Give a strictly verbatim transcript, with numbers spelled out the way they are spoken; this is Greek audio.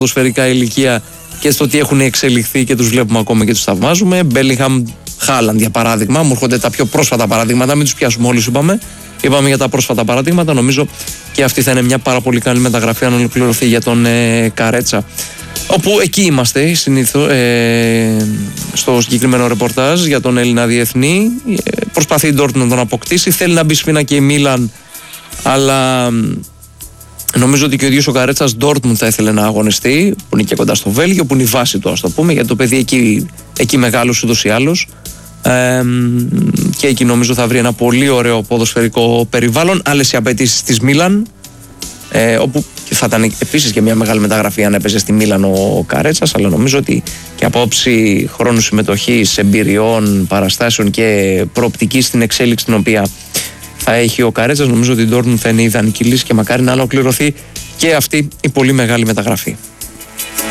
ποδοσφαιρικά ηλικία και στο τι έχουν εξελιχθεί και τους βλέπουμε ακόμα και τους θαυμάζουμε. Μπέλιγχαμ, Χάλαντ για παράδειγμα. Μου έρχονται τα πιο πρόσφατα παραδείγματα, μην τους πιάσουμε όλους, είπαμε. Είπαμε για τα πρόσφατα παραδείγματα. Νομίζω και αυτή θα είναι μια πάρα πολύ καλή μεταγραφή αν ολοκληρωθεί για τον ε, Καρέτσα. Όπου εκεί είμαστε συνήθως, ε, στο συγκεκριμένο ρεπορτάζ για τον Έλληνα διεθνή. Ε, προσπαθεί η Ντόρτμουντ να τον αποκτήσει. Θέλει να μπει σφίνα και η Μίλαν, αλλά νομίζω ότι και ο ίδιος ο Καρέτσας Ντόρτμουντ θα ήθελε να αγωνιστεί, που είναι και κοντά στο Βέλγιο, που είναι η βάση του, ας το πούμε, γιατί το παιδί εκεί, εκεί μεγάλος ούτως ή άλλως. Ε, και εκεί νομίζω θα βρει ένα πολύ ωραίο ποδοσφαιρικό περιβάλλον. Άλλες οι απαιτήσεις της Μίλαν, ε, όπου θα ήταν επίσης και μια μεγάλη μεταγραφή αν έπαιζε στη Μίλαν ο Καρέτσας, αλλά νομίζω ότι και από άψη χρόνου συμμετοχής, εμπειριών, παραστάσεων και προοπτικής στην εξέλιξη την οποία θα έχει ο Καρέτσας, νομίζω ότι η Ντόρτμουντ θα είναι η ιδανική λύση και μακάρι να ολοκληρωθεί και αυτή η πολύ μεγάλη μεταγραφή.